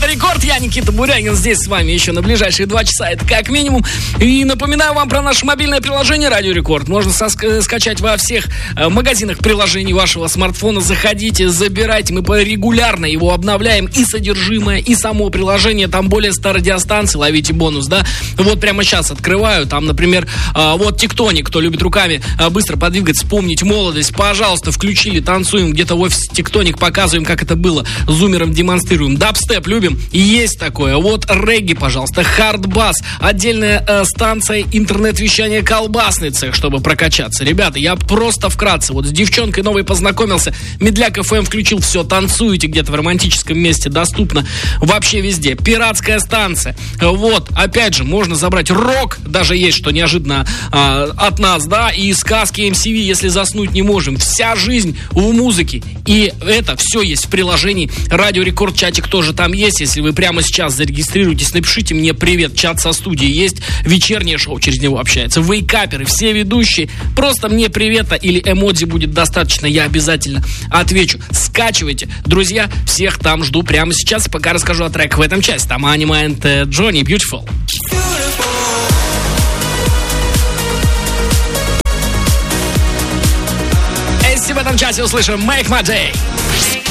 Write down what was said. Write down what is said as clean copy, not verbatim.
Рекорд. Я Никита Бурянин здесь с вами еще на ближайшие 2 часа. Это как минимум. И напоминаю вам про наше мобильное приложение Радио Рекорд. Можно скачать во всех магазинах приложений вашего смартфона. Заходите, забирайте. Мы регулярно его обновляем. И содержимое, и само приложение. Там более 100 радиостанций. Ловите бонус, да? Вот прямо сейчас открываю. Там, например, вот Тектоник. Кто любит руками быстро подвигать, вспомнить молодость. Пожалуйста, включили, танцуем. Где-то в офисе Тектоник, показываем, как это было. Зумером демонстрируем. Дабстеп любим. И есть такое. Вот регги, пожалуйста. Хардбас. Отдельная станция интернет-вещания «Колбасный цех», чтобы прокачаться. Ребята, я просто вкратце. Вот с девчонкой новой познакомился. Медляк ФМ включил. Все, танцуете где-то в романтическом месте. Доступно вообще везде. Пиратская станция. Вот, опять же, можно забрать рок. Даже есть, что неожиданно от нас, да. И сказки MCV, если заснуть не можем. Вся жизнь в музыке. И это все есть в приложении Радио Рекорд. Чатик тоже там есть. Если вы прямо сейчас зарегистрируетесь, напишите мне привет. Чат со студией есть. Вечернее шоу через него общается. Вейкаперы, все ведущие. Просто мне привета или эмодзи будет достаточно. Я обязательно отвечу. Скачивайте. Друзья, всех там жду прямо сейчас. Пока расскажу о треках в этом части. Там Анима и Джонни Beautiful. В этом часе услышим Make My Day.